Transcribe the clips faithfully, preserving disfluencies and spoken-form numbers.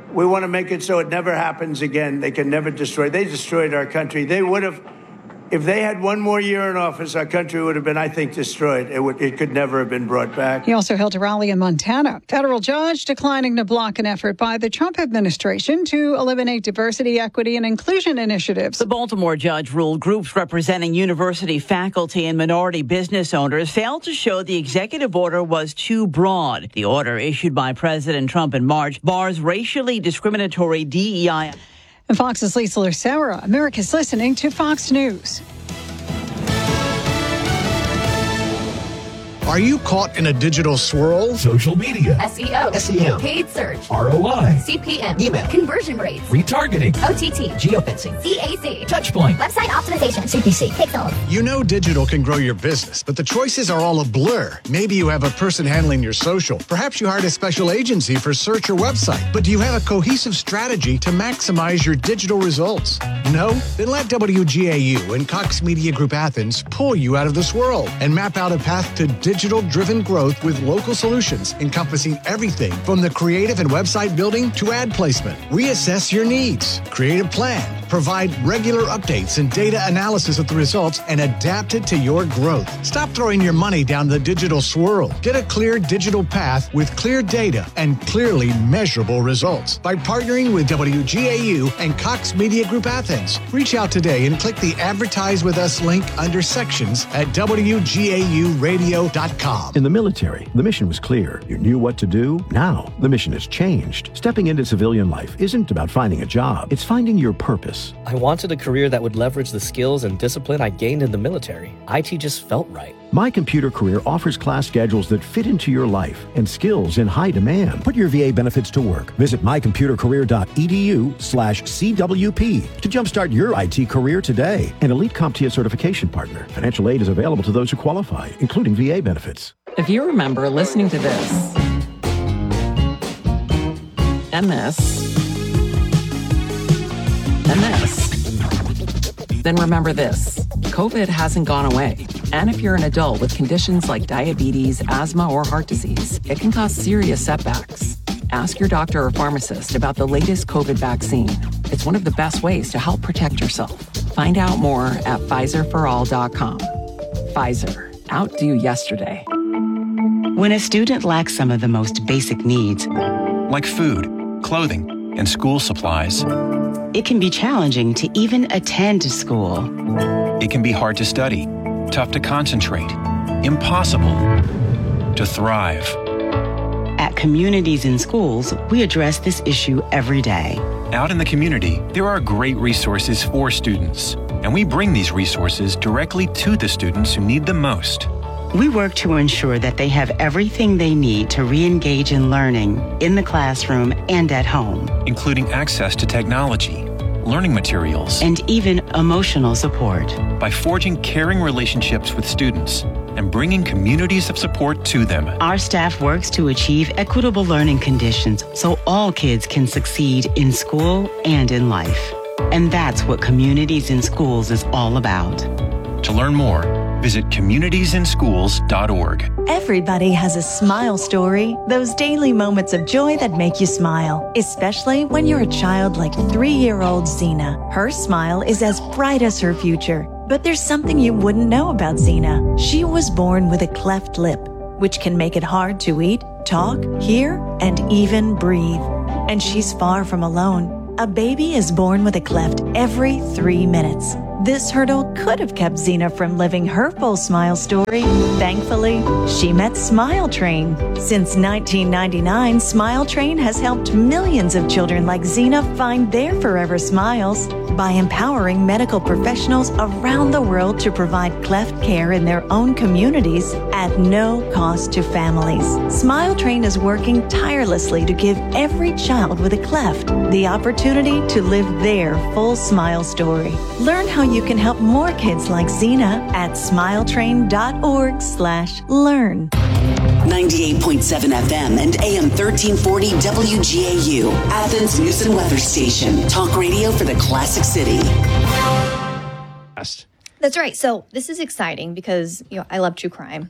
We want to make it so it never happens again. They can never destroy. They destroyed our country. They would have, if they had one more year in office, our country would have been, I think, destroyed. It would, it could never have been brought back. He also held a rally in Montana. Federal judge declining to block an effort by the Trump administration to eliminate diversity, equity, and inclusion initiatives. The Baltimore judge ruled groups representing university faculty and minority business owners failed to show the executive order was too broad. The order issued by President Trump in March bars racially discriminatory D E I. And Fox's Lisa Lucera. America's listening to Fox News. Are you caught in a digital swirl? Social media, S E O, S E M, paid search, R O I, C P M, email, conversion rates, retargeting, O T T, geofencing, C A C, Touchpoint, website optimization, C P C, pixels. You know digital can grow your business, but the choices are all a blur. Maybe you have a person handling your social. Perhaps you hired a special agency for search or website. But do you have a cohesive strategy to maximize your digital results? No? Then let W G A U and Cox Media Group Athens pull you out of this world and map out a path to digital-driven growth with local solutions encompassing everything from the creative and website building to ad placement. Reassess your needs, create a plan, provide regular updates and data analysis of the results, and adapt it to your growth. Stop throwing your money down the digital swirl. Get a clear digital path with clear data and clearly measurable results by partnering with W G A U and Cox Media Group Athens. Reach out today and click the Advertise with Us link under sections at W G A U radio dot com. In the military, the mission was clear. You knew what to do. Now, the mission has changed. Stepping into civilian life isn't about finding a job. It's finding your purpose. I wanted a career that would leverage the skills and discipline I gained in the military. I T just felt right. My Computer Career offers class schedules that fit into your life and skills in high demand. Put your V A benefits to work. Visit my computer career dot e d u slash C W P to jumpstart your I T career today. An elite CompTIA certification partner. Financial aid is available to those who qualify, including V A benefits. If you remember listening to this and this and this, then remember this. COVID hasn't gone away. And if you're an adult with conditions like diabetes, asthma, or heart disease, it can cause serious setbacks. Ask your doctor or pharmacist about the latest COVID vaccine. It's one of the best ways to help protect yourself. Find out more at Pfizer for all dot com. Pfizer. Outdo yesterday. When a student lacks some of the most basic needs, like food, clothing, and school supplies, it can be challenging to even attend school. It can be hard to study, tough to concentrate, impossible to thrive. At Communities in Schools, we address this issue every day. Out in the community, there are great resources for students, and we bring these resources directly to the students who need them most. We work to ensure that they have everything they need to re-engage in learning in the classroom and at home, including access to technology, learning materials, and even emotional support. By forging caring relationships with students and bringing communities of support to them, our staff works to achieve equitable learning conditions so all kids can succeed in school and in life. And that's what Communities in Schools is all about. To learn more, visit communities in schools dot org. Everybody has a smile story, those daily moments of joy that make you smile, especially when you're a child like three-year-old Zena. Her smile is as bright as her future, but there's something you wouldn't know about Zena. She was born with a cleft lip, which can make it hard to eat, talk, hear, and even breathe. And she's far from alone. A baby is born with a cleft every three minutes. This hurdle could have kept Zena from living her full smile story. Thankfully, she met Smile Train. Since nineteen ninety-nine, Smile Train has helped millions of children like Zena find their forever smiles by empowering medical professionals around the world to provide cleft care in their own communities at no cost to families. Smile Train is working tirelessly to give every child with a cleft the opportunity to live their full smile story. Learn how you can help more kids like Zena at smiletrain dot org slash learn. ninety-eight point seven F M and A M thirteen forty W G A U, Athens News and Weather Station. Talk radio for the Classic City. That's right. So this is exciting because, you know, I love true crime.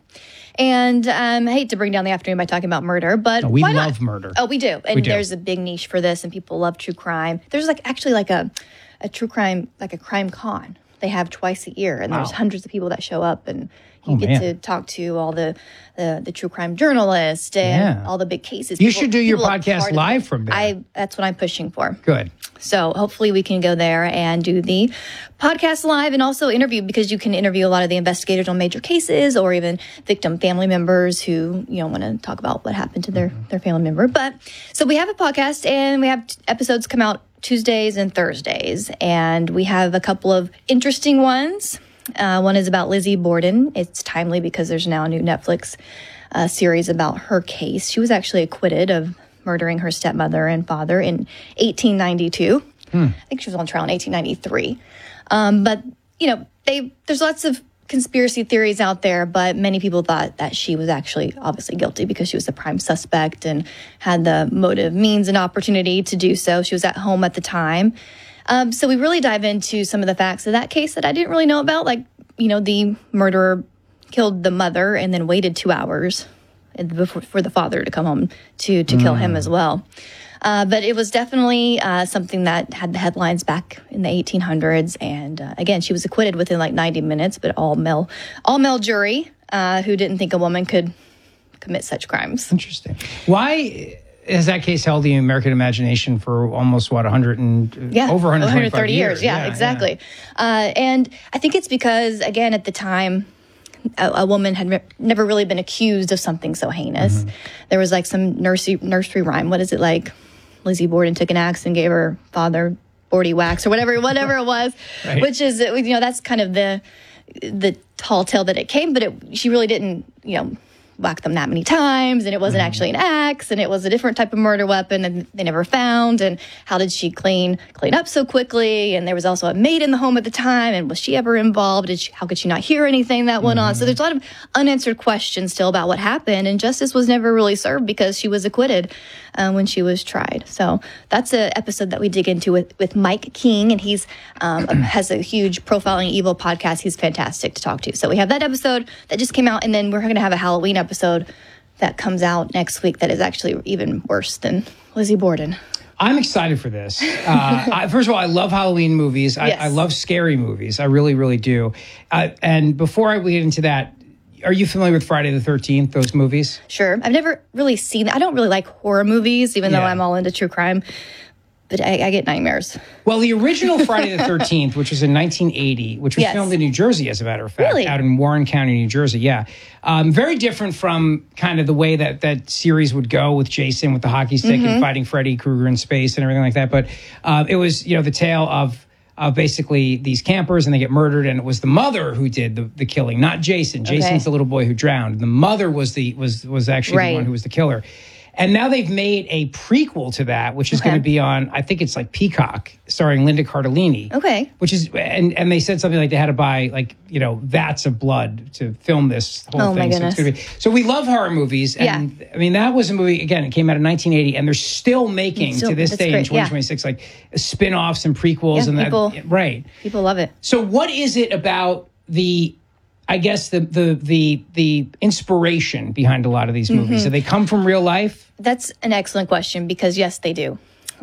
And um, I hate to bring down the afternoon by talking about murder, but no, we why love not? murder. Oh, we do. And we do. There's a big niche for this, and people love true crime. There's like actually like a, a true crime, like a crime con they have twice a year. And wow. there's hundreds of people that show up, and you oh, get man. to talk to all the, the, the true crime journalists and yeah. all the big cases. You people, should do your podcast live from there. I, that's what I'm pushing for. Good. So hopefully we can go there and do the podcast live and also interview, because you can interview a lot of the investigators on major cases or even victim family members who, you know, want to talk about what happened to their, mm-hmm. their family member. But so we have a podcast, and we have t- episodes come out Tuesdays and Thursdays, and we have a couple of interesting ones. Uh, one is about Lizzie Borden. It's timely because there's now a new Netflix uh, series about her case. She was actually acquitted of murdering her stepmother and father in eighteen ninety-two. Hmm. I think she was on trial in eighteen ninety-three. Um, but, you know, they there's lots of conspiracy theories out there, but many people thought that she was actually obviously guilty because she was the prime suspect and had the motive, means, and opportunity to do so. She was at home at the time. Um, so we really dive into some of the facts of that case that I didn't really know about. Like, you know, the murderer killed the mother and then waited two hours before, for the father to come home to, to mm. kill him as well. Uh, but it was definitely uh, something that had the headlines back in the eighteen hundreds. And uh, again, she was acquitted within like ninety minutes, but all male, all male jury uh, who didn't think a woman could commit such crimes. Interesting. Why has that case held the American imagination for almost, what, one hundred and yeah, over one hundred thirty years? Yeah, yeah exactly. Yeah. Uh, and I think it's because, again, at the time, a, a woman had re- never really been accused of something so heinous. Mm-hmm. There was like some nursery, nursery rhyme. What is it like? Lizzie Borden took an axe and gave her father forty whacks or whatever, whatever it was, right. Which is, you know, that's kind of the the tall tale that it came, but it, she really didn't, you know, whack them that many times, and it wasn't mm-hmm. actually an axe, and it was a different type of murder weapon that they never found. And how did she clean clean up so quickly? And there was also a maid in the home at the time, and was she ever involved? Did she, how could she not hear anything that went mm-hmm. on? So there's a lot of unanswered questions still about what happened, and justice was never really served because she was acquitted uh, when she was tried. So that's an episode that we dig into with, with Mike King, and he's um, has a huge Profiling Evil podcast. He's fantastic to talk to. So we have that episode that just came out, and then we're going to have a Halloween episode episode that comes out next week that is actually even worse than Lizzie Borden. I'm excited for this. Uh, I, first of all, I love Halloween movies. I, yes. I love scary movies. I really, really do. Uh, and before I get into that, are you familiar with Friday the thirteenth, those movies? Sure. I've never really seen I don't really like horror movies, even yeah. though I'm all into true crime. But I, I get nightmares. Well, the original Friday the thirteenth, which was in nineteen eighty, which was yes. filmed in New Jersey, as a matter of fact, really? out in Warren County, New Jersey. Yeah. Um, very different from kind of the way that that series would go with Jason with the hockey stick mm-hmm. and fighting Freddy Krueger in space and everything like that. But uh, it was, you know, the tale of of basically these campers, and they get murdered, and it was the mother who did the, the killing, not Jason. Jason's okay. the little boy who drowned. The mother was the was was actually right. the one who was the killer. And now they've made a prequel to that, which is okay. going to be on, I think it's like Peacock, starring Linda Cardellini. Okay. Which is, and, and they said something like they had to buy, like, you know, vats of blood to film this whole oh, thing. My goodness. So, it's gonna be, so we love horror movies. And yeah. I mean, that was a movie, again, it came out in nineteen eighty, and they're still making, still, to this day great. in twenty twenty-six, yeah. like spin-offs and prequels. Yeah, and people, that. Right. People love it. So what is it about the... I guess the the the the inspiration behind a lot of these movies, mm-hmm. do they come from real life? That's an excellent question, because yes, they do.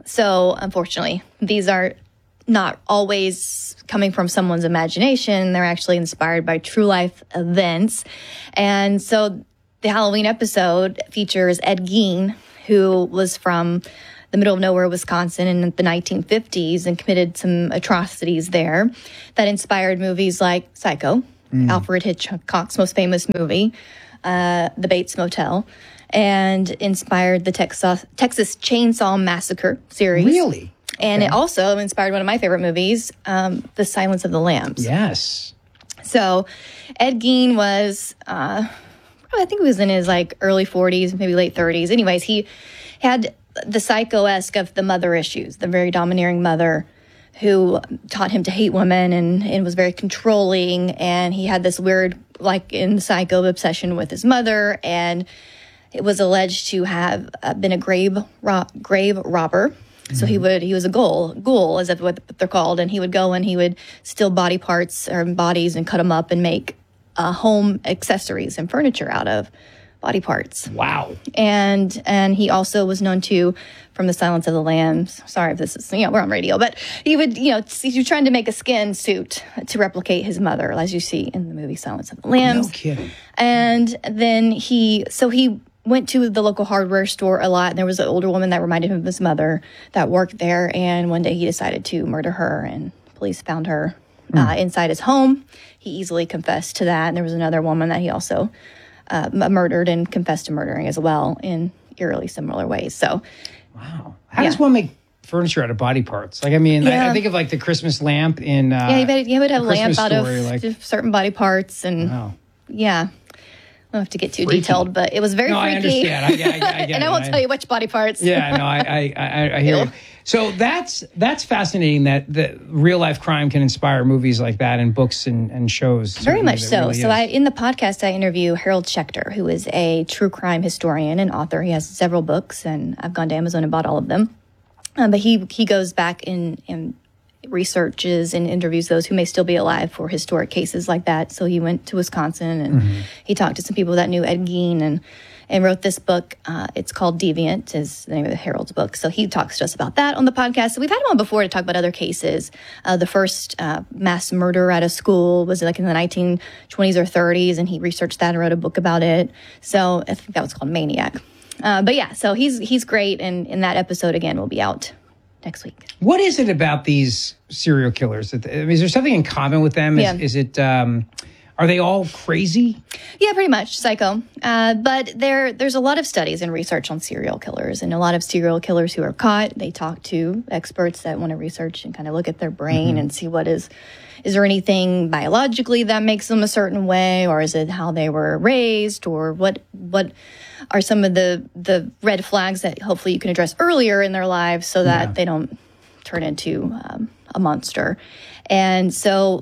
So unfortunately, these are not always coming from someone's imagination. They're actually inspired by true life events. And so the Halloween episode features Ed Gein, who was from the middle of nowhere, Wisconsin in the nineteen fifties and committed some atrocities there that inspired movies like Psycho, Mm. Alfred Hitchcock's most famous movie, uh, The Bates Motel, and inspired the Texas, Texas Chainsaw Massacre series. Really? And okay. it also inspired one of my favorite movies, um, The Silence of the Lambs. Yes. So Ed Gein was, uh, I think he was in his like early forties, maybe late thirties. Anyways, he had the psycho-esque of the mother issues, the very domineering mother who taught him to hate women and, and was very controlling. And he had this weird, like in Psycho, obsession with his mother. And it was alleged to have uh, been a grave ro- grave robber. Mm-hmm. So he would he was a ghoul, ghoul as if what they're called. And he would go and he would steal body parts or bodies and cut them up and make uh, home accessories and furniture out of body parts. Wow. And and he also was known to, from The Silence of the Lambs, sorry if this is, you know, we're on radio, but he would, you know, he was trying to make a skin suit to replicate his mother, as you see in the movie Silence of the Lambs. No kidding. And then he, so he went to the local hardware store a lot, and there was an older woman that reminded him of his mother that worked there, and one day he decided to murder her, and police found her mm. uh, inside his home. He easily confessed to that, and there was another woman that he also uh, murdered and confessed to murdering as well in eerily similar ways. So, wow. How yeah. does one make furniture out of body parts? Like, I mean, Yeah. I, I think of like the Christmas lamp in. Uh, yeah, you would, you would have a A lamp Christmas out of Story, like- certain body parts, and Wow. yeah. I don't have to get too Freaky. detailed, but it was very No, I freaky. understand. I get- I get- I get and I it. won't I- tell you which body parts. Yeah, no, I, I, I, I hear Ew. you. So that's that's fascinating that that real life crime can inspire movies like that and books and, and shows. Very much Certainly, so. that really so is. I, in the podcast, I interview Harold Schechter, who is a true crime historian and author. He has several books, and I've gone to Amazon and bought all of them. Um, but he he goes back and, and researches and interviews those who may still be alive for historic cases like that. So he went to Wisconsin, and Mhm. he talked to some people that knew Ed Gein, and and wrote this book. Uh, it's called Deviant, is the name of Harold's book. So he talks to us about that on the podcast. So we've had him on before to talk about other cases. Uh, the first uh, mass murder at a school was like in the nineteen twenties or thirties, and he researched that and wrote a book about it. So I think that was called Maniac. Uh, but yeah, so he's he's great, and in that episode again will be out next week. What is it about these serial killers? That- I mean, is there something in common with them? Is, Yeah. is it? Um, are they all crazy? Yeah, pretty much psycho. Uh, but there, there's a lot of studies and research on serial killers, and a lot of serial killers who are caught. They talk to experts that want to research and kind of look at their brain Mhm. and see what is. Is there anything biologically that makes them a certain way, or is it how they were raised, or what what are some of the the red flags that hopefully you can address earlier in their lives so that Yeah. they don't turn into um, a monster. And so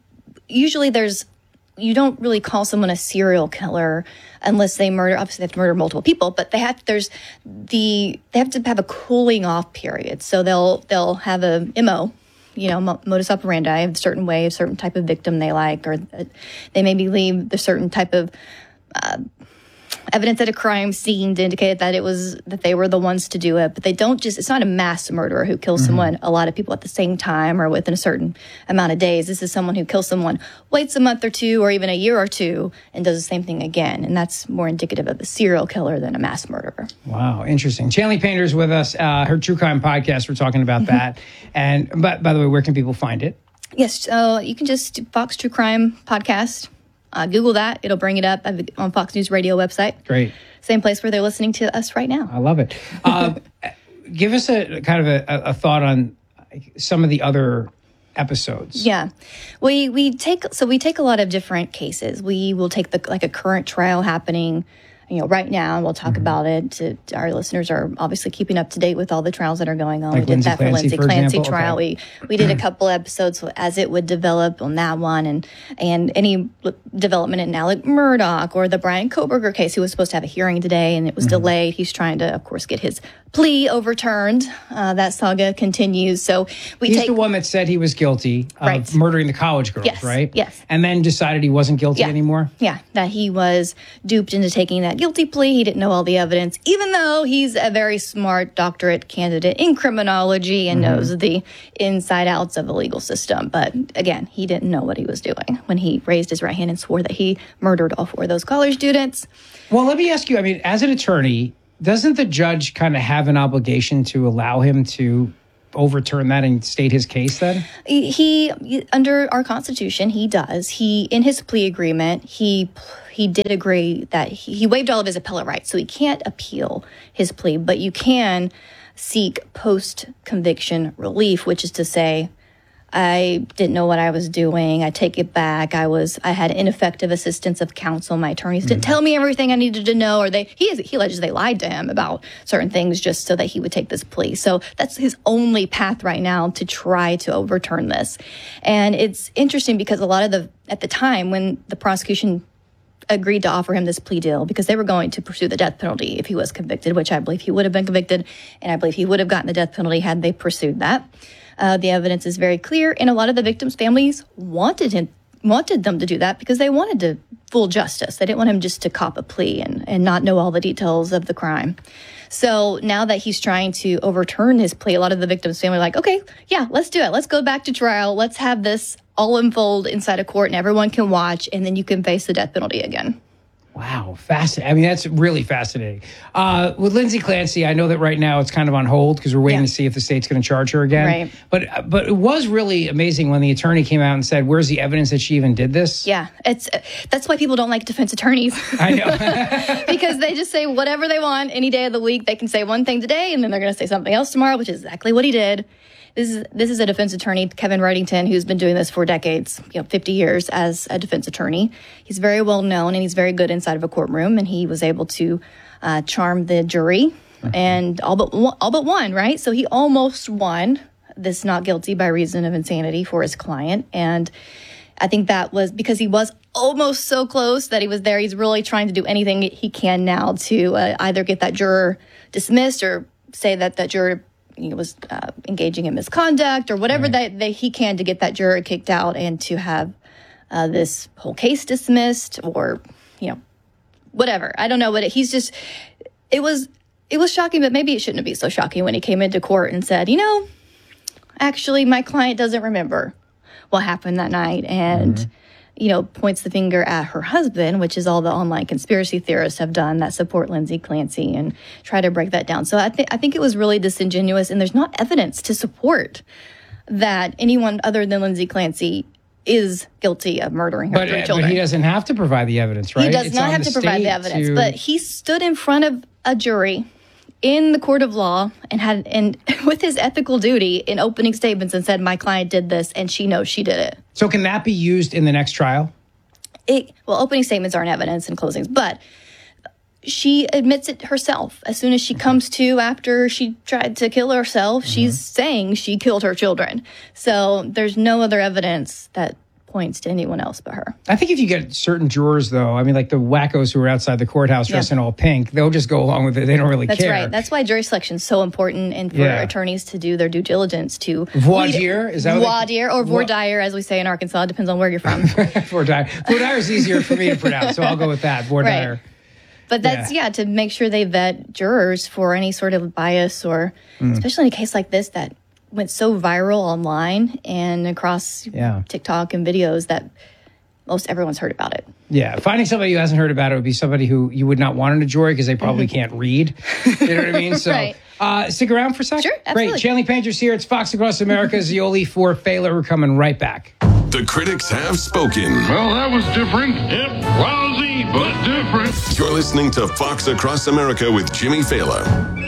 usually there's you don't really call someone a serial killer unless they murder. Obviously, they have to murder multiple people, but they have there's the they have to have a cooling off period. So they'll they'll have a M O, you know, mo- modus operandi, a certain way, a certain type of victim they like, or uh, they maybe leave the certain type of uh, evidence at a crime scene to indicate that it was that they were the ones to do it. But they don't just, it's not a mass murderer who kills Mhm. someone, a lot of people at the same time or within a certain amount of days. This is someone who kills someone, waits a month or two or even a year or two and does the same thing again. And that's more indicative of a serial killer than a mass murderer. Wow, interesting. Chanley Painter's with us. Uh, her true crime podcast. We're talking about that. And but by the way, where can people find it? Yes, so you can just Fox True Crime Podcast. Uh, Google that. It'll bring it up on Fox News Radio website. Great. Same place where they're listening to us right now. I love it. Uh, give us a kind of a, a thought on some of the other episodes. Yeah, we we take so we take a lot of different cases. We will take the like a current trial happening, you know, right now, and we'll talk about it. To, our listeners are obviously keeping up to date with all the trials that are going on. Like we did Lindsay that for Clancy, Lindsay for Clancy example? trial. Okay. We we did a couple episodes as it would develop on that one, and and any development in Alec Murdoch or the Brian Koberger case. He was supposed to have a hearing today, and it was Mm-hmm. delayed. He's trying to, of course, get his plea overturned. Uh, that saga continues. So we He's take the one that said he was guilty of Right. murdering the college girls, Yes, right? yes. And then decided he wasn't guilty Yeah. anymore. Yeah, that he was duped into taking that guilty plea. He didn't know all the evidence, even though he's a very smart doctorate candidate in criminology and Mhm. knows the inside outs of the legal system. But again, he didn't know what he was doing when he raised his right hand and swore that he murdered all four of those college students. Well, let me ask you, I mean, as an attorney, doesn't the judge kind of have an obligation to allow him to overturn that and state his case then? He, he under our Constitution, he does. He in his plea agreement, he he did agree that he, he waived all of his appellate rights, so he can't appeal his plea, but you can seek post-conviction relief, which is to say, I didn't know what I was doing. I take it back. I was I had ineffective assistance of counsel. My attorneys didn't tell me everything I needed to know, or they he is, he alleges they lied to him about certain things just so that he would take this plea. So that's his only path right now to try to overturn this. And it's interesting because a lot of the at the time when the prosecution agreed to offer him this plea deal, because they were going to pursue the death penalty if he was convicted, which I believe he would have been convicted, and I believe he would have gotten the death penalty had they pursued that. Uh, the evidence is very clear, and a lot of the victims' families wanted him wanted them to do that because they wanted to full justice. They didn't want him just to cop a plea and, and not know all the details of the crime. So now that he's trying to overturn his plea, a lot of the victims' family are like, okay, yeah, let's do it. Let's go back to trial. Let's have this all unfold inside a court and everyone can watch, and then you can face the death penalty again. Wow, fascinating. I mean, that's really fascinating. Uh, with Lindsay Clancy, I know that right now it's kind of on hold because we're waiting yeah. to see if the state's going to charge her again. Right. But but it was really amazing when the attorney came out and said, "Where's the evidence that she even did this?" Yeah, it's that's why people don't like defense attorneys. I know. Because they just say whatever they want any day of the week. They can say one thing today and then they're going to say something else tomorrow, which is exactly what he did. This is this is a defense attorney, Kevin Wrightington, who's been doing this for decades, you know, fifty years as a defense attorney. He's very well known and he's very good inside of a courtroom, and he was able to uh, charm the jury uh-huh. and all but one, all but one, right? So he almost won this not guilty by reason of insanity for his client, and I think that was because he was almost so close that he was there. He's really trying to do anything he can now to uh, either get that juror dismissed or say that that juror you know, was uh, engaging in misconduct or whatever right. that, that he can to get that juror kicked out and to have uh, this whole case dismissed or, you know, whatever. I don't know what it, he's just, it was, it was shocking, but maybe it shouldn't be so shocking when he came into court and said, you know, actually my client doesn't remember what happened that night. And, mm-hmm. you know, points the finger at her husband, which is all the online conspiracy theorists have done that support Lindsay Clancy and try to break that down. So I think I think it was really disingenuous, and there's not evidence to support that anyone other than Lindsay Clancy is guilty of murdering her but, three uh, children. But he doesn't have to provide the evidence, right? He does it's not have to provide the evidence, to... but he stood in front of a jury in the court of law and had, and with his ethical duty in opening statements and said, my client did this and she knows she did it. So can that be used in the next trial? It, well, opening statements aren't evidence and closings, but she admits it herself. As soon as she comes to after she tried to kill herself, mm-hmm. she's saying she killed her children. So there's no other evidence that points to anyone else but her. I think if you get certain jurors, though, I mean, like the wackos who are outside the courthouse dressed yeah. in all pink, they'll just go along with it. They don't really That's care. That's right. That's why jury selection is so important, and for yeah. attorneys to do their due diligence to voir dire, is that voir dire or voir dire, as we say in Arkansas. It depends on where you're from. voir dire. Voir dire is easier for me to pronounce, so I'll go with that. Voir dire. Right. But that's, yeah. yeah, to make sure they vet jurors for any sort of bias or, mm. especially in a case like this that went so viral online and across yeah. TikTok and videos that most everyone's heard about it. Yeah, finding somebody who hasn't heard about it would be somebody who you would not want in a jury because they probably mm-hmm. can't read. You know what I mean? So right. uh, stick around for a second. Sure, absolutely. Great. Chanley Painter's here. It's Fox Across America. Zioli for Failer. We're coming right back. The critics have spoken. Well, that was different. Yep, lousy, but different. You're listening to Fox Across America with Jimmy Failer.